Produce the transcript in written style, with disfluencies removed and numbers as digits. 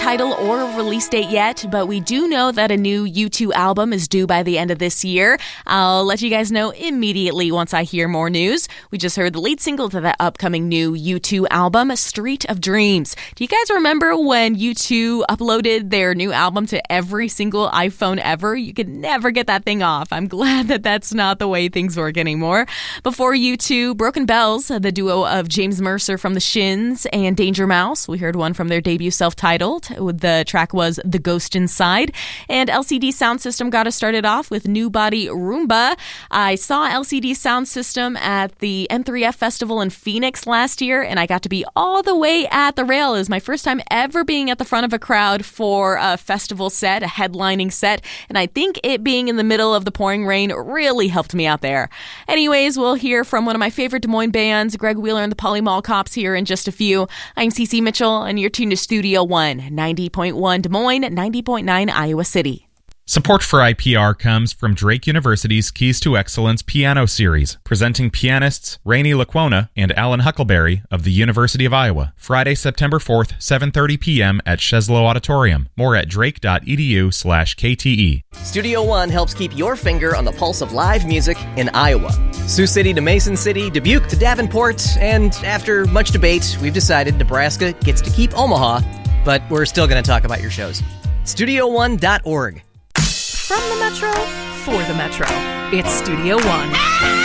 title or release date yet, but we do know that a new U2 album is due by the end of this year. I'll let you guys know immediately once I hear more news. We just heard the lead single to that upcoming new U2 album, Street of Dreams. Do you guys remember when U2 uploaded their new album to every single iPhone ever? You could never get that thing off. I'm glad that that's not the way things work anymore. Before U2, Broken Bells, the duo of James Mercer from the Shins and Danger Mouse. We heard one from their debut self-titled. The track was The Ghost Inside. And LCD Soundsystem got us started off with New Body Roomba. I saw LCD Soundsystem at the N3F Festival in Phoenix last year, and I got to be all the way at the rail. It was my first time ever being at the front of a crowd for a festival set, a headlining set, and I think it being in the middle of the pouring rain really helped me out there. Anyways, we'll hear from one of my favorite Des Moines bands, Greg Wheeler and the Poly Mall Cops, here in just a few. I'm Cece Mitchell, and you're tuned to Studio One, 90.1 Des Moines, 90.9 Iowa City. Support for IPR comes from Drake University's Keys to Excellence Piano Series, presenting pianists Rainey Laquona and Alan Huckleberry of the University of Iowa. Friday, September 4th, 7:30 p.m. at Sheslow Auditorium. More at drake.edu/KTE. Studio One helps keep your finger on the pulse of live music in Iowa. Sioux City to Mason City, Dubuque to Davenport, and after much debate, we've decided Nebraska gets to keep Omaha, but we're still going to talk about your shows. StudioOne.org. From the Metro, for the Metro, it's Studio One.